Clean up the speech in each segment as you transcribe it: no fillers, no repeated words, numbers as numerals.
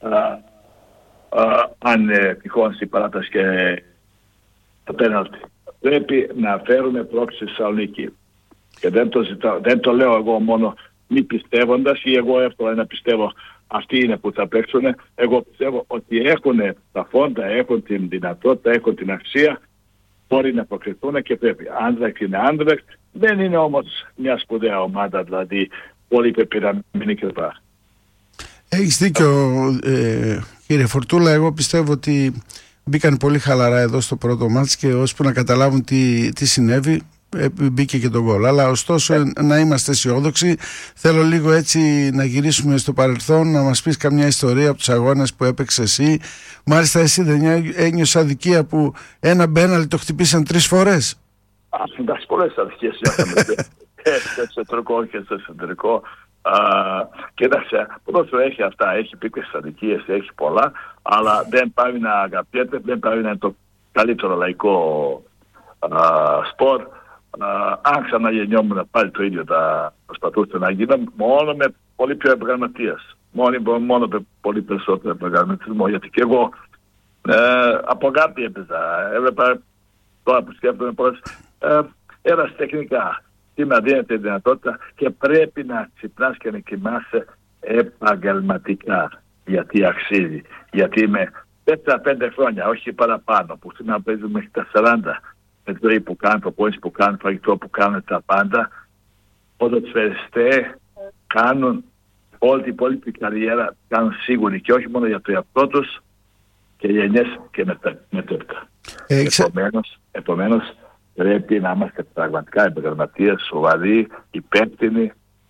αν τυχόν στην παράταση και το πέναλτι. Πρέπει να φέρουμε πρόκληση στη Θεσσαλονίκη. Και δεν το λέω εγώ μόνο μη πιστεύοντας, ή εγώ εύκολα να πιστεύω αυτοί είναι που θα παίξουν. Εγώ πιστεύω ότι έχουν τα φόντα, έχουν την δυνατότητα, έχουν την αξία, μπορεί να προκριθούν και πρέπει. Άνδρεξ είναι Άνδρεξ, δεν είναι όμως μια σπουδαία ομάδα, δηλαδή πολύ πεπειραμένη κλπ. Έχεις δίκιο, κύριε Φορτούλα. Εγώ πιστεύω ότι μπήκαν πολύ χαλαρά εδώ στο πρώτο μάτς και ώσπου να καταλάβουν τι συνέβη, μπήκε και τον γκολ. Αλλά ωστόσο να είμαστε αισιόδοξοι. Θέλω λίγο έτσι να γυρίσουμε στο παρελθόν, να μας πεις καμιά ιστορία από τους αγώνες που έπαιξε εσύ. Μάλιστα εσύ δεν ένιωσε αδικία που ένα μπέναλτι το χτυπήσαν 3 φορές? Εντάξει, πολλές αδικίες είχαμε και σε τρικό και σε εσωτερικό. Κοίταξε, ποδόσφαιρο έχει αυτά, έχει πίκρες αδικίες, έχει πολλά, αλλά δεν πάει να αγαπιέται, δεν πάει να είναι το καλύτερο λαϊκό σπορ. Αν ξαναγεννιόμουν πάλι το ίδιο θα προσπαθούσα να γίνω, μόνο με πολύ πιο επαγγελματίας. Μόνο με πολύ περισσότερο επαγγελματισμό, γιατί και εγώ από αγάπη έπαιζα. Έβλεπα τώρα που σκέφτομαι πολλές ερασιτεχνικά. Σήμερα δίνεται η δυνατότητα και πρέπει να ξυπνάς και να κοιμάσαι επαγγελματικά, γιατί αξίζει. Γιατί είμαι 4-5 χρόνια, όχι παραπάνω, που σήμερα παίζουμε μέχρι τα 40, με τη ζωή που κάνουν, προπόνηση που κάνουν, φαγητό που κάνουν, τα πάντα. Ποδοσφαιριστές κάνουν όλη την υπόλοιπη καριέρα, κάνουν σίγουρη και όχι μόνο για το εαυτό τους, και γενιές και μετέπειτα. Επομένως, πρέπει να είμαστε πραγματικά επαγγελματίες, σοβαροί, υπεύθυνοι.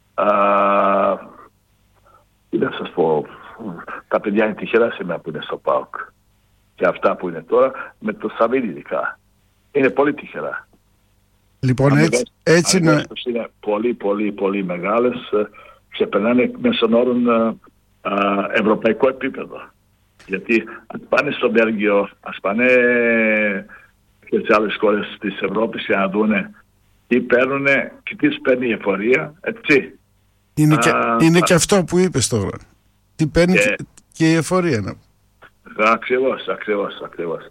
Τι να σας πω, τα παιδιά είναι τυχερά σήμερα που είναι στο ΠΑΟΚ. Και αυτά που είναι τώρα, με το Σαββίδι ειδικά, είναι πολύ τυχερά. Λοιπόν, έτσι να... είναι πολύ μεγάλες, ξεπερνάνε μέσον όρων ευρωπαϊκό επίπεδο. Γιατί αν πάνε στο Βέλγιο, ας πάνε και σε άλλες χώρες της Ευρώπης για να δούνε τι παίρνουν και τι παίρνει η εφορία, έτσι. Είναι και αυτό που είπες τώρα. Τι παίρνει και η εφορία. Ακριβώς.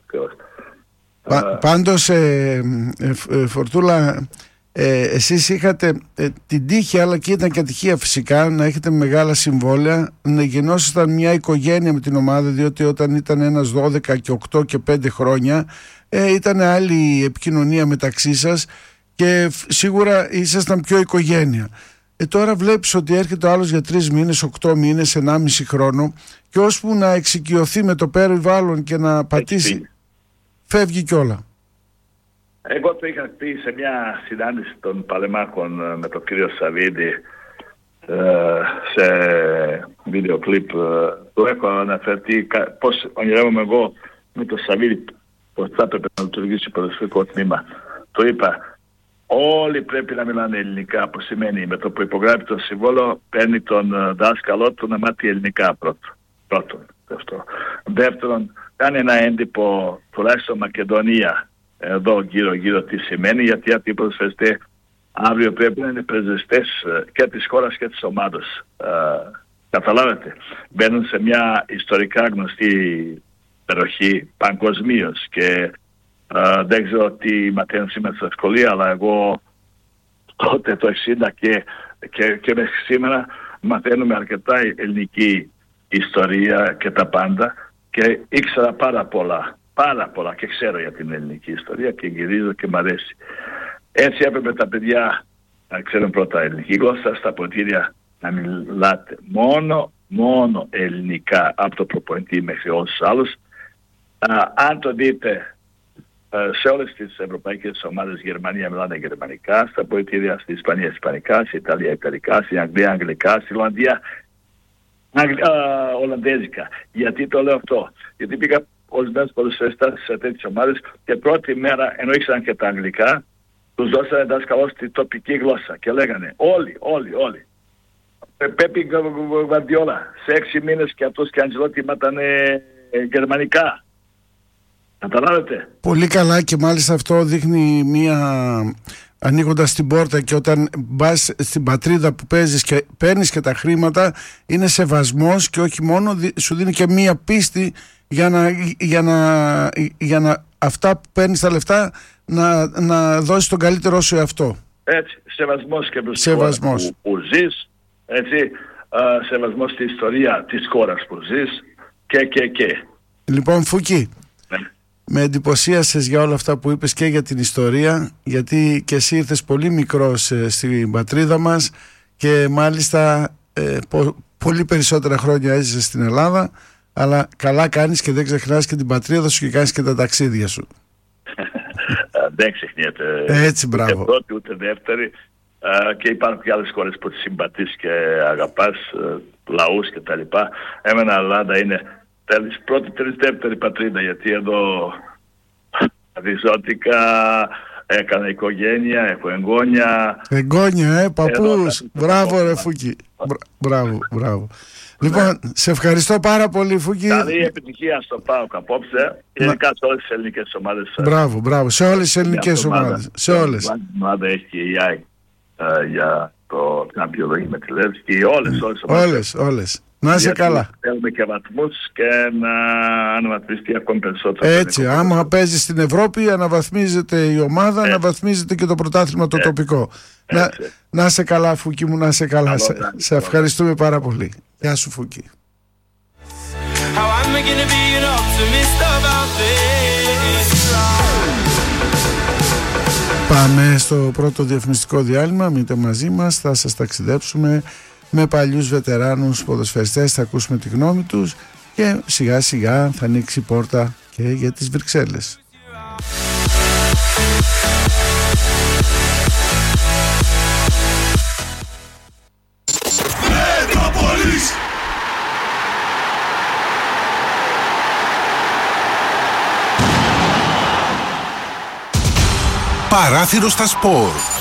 Πάντως, Φορτούλα, εσείς είχατε την τύχη, αλλά και ήταν και ατυχία φυσικά, να έχετε μεγάλα συμβόλαια, να γεννόσασταν μια οικογένεια με την ομάδα, διότι όταν ήταν ένας 12 και 8 και 5 χρόνια ήταν άλλη επικοινωνία μεταξύ σας και σίγουρα ήσασταν πιο οικογένεια. Τώρα βλέπεις ότι έρχεται ο άλλος για 3 μήνες, 8 μήνες, 1,5 χρόνο και ώσπου να εξοικειωθεί με το περιβάλλον και να πατήσει, φεύγει κιόλα. Εγώ το είχα πει σε μια συνάντηση των παλεμάχων με τον κύριο Σαββίδη, σε βίντεο κλιπ, του έχω αναφερθεί πώς ονειρεύομαι εγώ με τον Σαββίδη, πώς θα έπρεπε να λειτουργήσει ποδοσφαιρικό τμήμα. Του είπα, όλοι πρέπει να μιλάνε ελληνικά, που σημαίνει με το που υπογράφει το συμβόλαιο παίρνει τον δάσκαλό του να μάθει ελληνικά πρώτον. Δεύτερον, κάνει ένα έντυπο τουλάχιστον Μακεδονία εδώ γύρω τι σημαίνει, γιατί αυτοί οι ποδοσφαιριστές αύριο πρέπει να είναι πρεσβευτές και της χώρας και της ομάδας. Καταλάβετε, μπαίνουν σε μια ιστορικά γνωστή περιοχή παγκοσμίως και δεν ξέρω τι μαθαίνουν σήμερα στα σχολεία, αλλά εγώ τότε το 60 και μέχρι σήμερα μαθαίνουμε αρκετά ελληνική ιστορία και τα πάντα και ήξερα πάρα πολλά και ξέρω για την ελληνική ιστορία και γυρίζω και μ' αρέσει. Έτσι έπρεπε τα παιδιά να ξέρουν πρώτα ελληνική γλώσσα, στα ποτήρια να μιλάτε μόνο ελληνικά, από το προπονητή μέχρι όλους τους άλλους. Αν το δείτε, σε όλες τις ευρωπαϊκές ομάδες, Γερμανία μιλάνε γερμανικά, στα πολιτήρια στη Ισπανία ισπανικά, στην Ιταλία ιταλικά, στην Αγγλία αγγλικά, στην Ολλανδία ολλανδέζικα. Γιατί το λέω αυτό? Γιατί πήγα ορισμένους ποδοσφαιριστές σε τέτοιες ομάδες και πρώτη μέρα, ενώ ήξεραν και τα αγγλικά, τους δώσανε δάσκαλο στη τοπική γλώσσα και λέγανε όλοι. Πέπι Γκουαρδιόλα, σε 6 μήνες και αυτός και Αντζελότη μάθανε γερμανικά. Καταλάβετε. Πολύ καλά, και μάλιστα αυτό δείχνει ανοίγοντας την πόρτα, και όταν πας στην πατρίδα που παίζεις και παίρνεις και τα χρήματα, είναι σεβασμός, και όχι μόνο, σου δίνει και μία πίστη για να αυτά που παίρνεις τα λεφτά να δώσεις τον καλύτερό σου εαυτό. Έτσι, σεβασμός και προς τη χώρα που ζεις, έτσι, σεβασμός στη ιστορία της χώρας που ζεις και. Λοιπόν, Φούκη, με εντυπωσίασες για όλα αυτά που είπες και για την ιστορία, γιατί και εσύ ήρθες πολύ μικρός στην πατρίδα μας και μάλιστα πολύ περισσότερα χρόνια έζησες στην Ελλάδα, αλλά καλά κάνεις και δεν ξεχνάς και την πατρίδα σου και κάνεις και τα ταξίδια σου. Δεν ξεχνιέται. Έτσι, μπράβο. Ούτε πρώτη ούτε δεύτερη, και υπάρχουν και άλλες χώρες που τις συμπατείς και αγαπάς, λαούς και τα λοιπά. Εμένα η Ελλάδα είναι πρώτη, δεύτερη πατρίδα, γιατί εδώ διζώτηκα, έκανα οικογένεια, έχω εγγόνια. Εγγόνια, παππούς. Μπράβο ρε Φούκη. Μπράβο. Λοιπόν, σε ευχαριστώ πάρα πολύ, Φούκη. Καλή επιτυχία στο ΠΑΟΚ απόψε, ειδικά σε όλες τις ελληνικές ομάδες. Μπράβο, σε όλες τις ελληνικές ομάδες. Σε όλες. Η ομάδα έχει και η ΑΕΚ για το Champions με τη Λεύσκη, όλες. Να είσαι καλά. Θέλουμε και βαθμούς και να αναβαθμιστεί ακόμη περισσότερο. Έτσι, άμα παίζει στην Ευρώπη, αναβαθμίζεται η ομάδα, αναβαθμίζεται και το πρωτάθλημα το τοπικό. Να είσαι καλά, Φούκη μου, να είσαι καλά. Σε ευχαριστούμε πάρα πολύ. Γεια σου, Φούκη. Πάμε στο πρώτο διαφημιστικό διάλειμμα. Μείνετε μαζί μας, θα σας ταξιδέψουμε με παλιούς βετεράνους ποδοσφαιριστές, θα ακούσουμε τη γνώμη τους και σιγά σιγά θα ανοίξει η πόρτα και για τις Βρυξέλλες. Παράθυρο στα σπορ.